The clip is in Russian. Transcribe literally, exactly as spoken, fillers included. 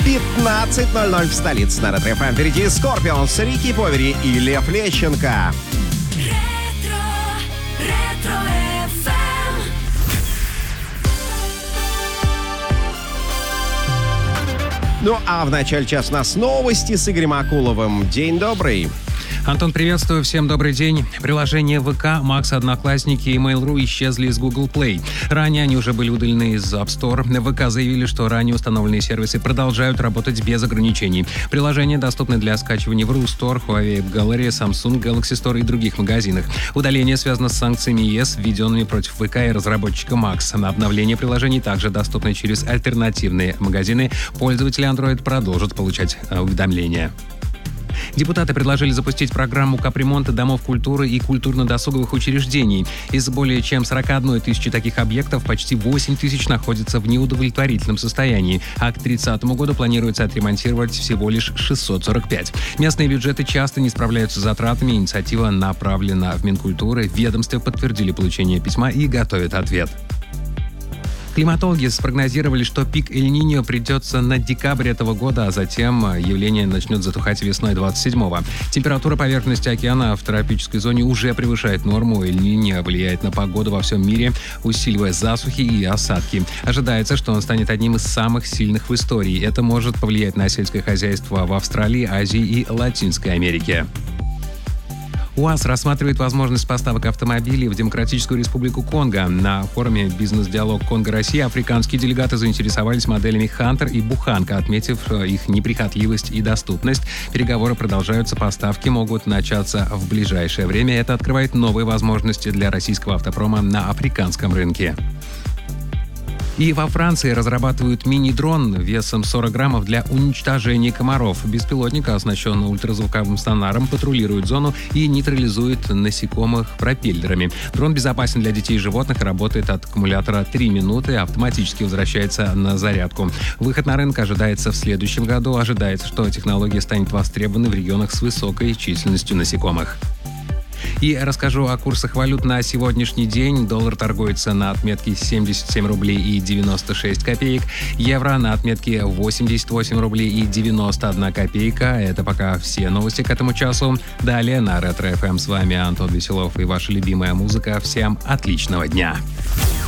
пятнадцать ноль ноль в столице на Ретро эф эм. Впереди Скорпионс, Рики Повери и Лев Лещенко. Ретро, ретро эф эм. Ну а в начале часа у нас новости с Игорем Акуловым. День добрый. Антон, приветствую, всем добрый день. Приложения ВК, Макс, Одноклассники и Mail.ru исчезли из Google Play. Ранее они уже были удалены из App Store. ВК заявили, что ранее установленные сервисы продолжают работать без ограничений. Приложения доступны для скачивания в Рустор, Huawei App Gallery, Samsung Galaxy Store и других магазинах. Удаление связано с санкциями ЕС, введенными против ВК и разработчика Макс. На обновление приложений также доступны через альтернативные магазины. Пользователи Android продолжат получать уведомления. Депутаты предложили запустить программу капремонта домов культуры и культурно-досуговых учреждений. Из более чем сорок одной тысячи таких объектов почти восемь тысяч находятся в неудовлетворительном состоянии, а к тридцатому году планируется отремонтировать всего лишь шестьсот сорок пять. Местные бюджеты часто не справляются с затратами. Инициатива направлена в Минкультуры. В ведомстве подтвердили получение письма и готовят ответ. Климатологи спрогнозировали, что пик Эль-Ниньо придется на декабрь этого года, а затем явление начнет затухать весной двадцать седьмого. Температура поверхности океана в тропической зоне уже превышает норму. Эль-Ниньо влияет на погоду во всем мире, усиливая засухи и осадки. Ожидается, что он станет одним из самых сильных в истории. Это может повлиять на сельское хозяйство в Австралии, Азии и Латинской Америке. УАЗ рассматривает возможность поставок автомобилей в Демократическую Республику Конго. На форуме «Бизнес-диалог Конго-Россия» африканские делегаты заинтересовались моделями «Хантер» и «Буханка», отметив их неприхотливость и доступность. Переговоры продолжаются, поставки могут начаться в ближайшее время. Это открывает новые возможности для российского автопрома на африканском рынке. И во Франции разрабатывают мини-дрон весом сорок граммов для уничтожения комаров. Беспилотник, оснащенный ультразвуковым сонаром, патрулирует зону и нейтрализует насекомых пропеллерами. Дрон безопасен для детей и животных, работает от аккумулятора три минуты, автоматически возвращается на зарядку. Выход на рынок ожидается в следующем году. Ожидается, что технология станет востребованной в регионах с высокой численностью насекомых. И расскажу о курсах валют на сегодняшний день. Доллар торгуется на отметке семьдесят семь рублей и девяносто шесть копеек. Евро на отметке восемьдесят восемь рублей и девяносто одна копейка. Это пока все новости к этому часу. Далее на Ретро эф эм с вами Антон Веселов и ваша любимая музыка. Всем отличного дня!